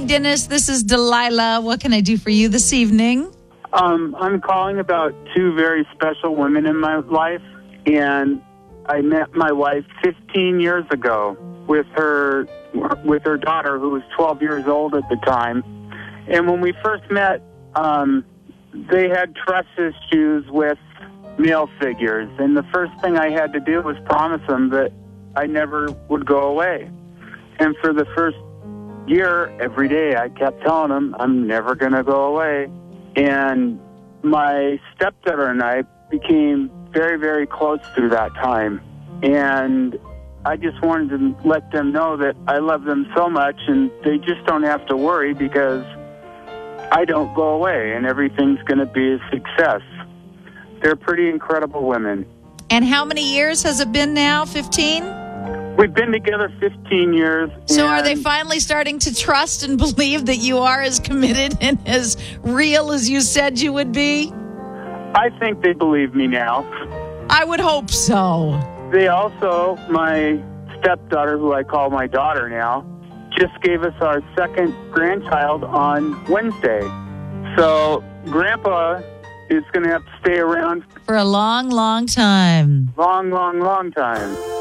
Dennis. This is Delilah. What can I do for you this evening? I'm calling about two very special women in my life, and I met my wife 15 years ago with her daughter, who was 12 years old at the time. And when we first met, they had trust issues with male figures, and the first thing I had to do was promise them that I never would go away. And for the first year, every day, I kept telling them, I'm never going to go away. And my stepdaughter and I became very, very close through that time. And I just wanted to let them know that I love them so much, and they just don't have to worry because I don't go away, and everything's going to be a success. They're pretty incredible women. And how many years has it been now? 15? We've been together 15 years. So are they finally starting to trust and believe that you are as committed and as real as you said you would be? I think they believe me now. I would hope so. They also, my stepdaughter, who I call my daughter now, just gave us our second grandchild on Wednesday. So Grandpa is going to have to stay around for a long, long time. Long, long, long time.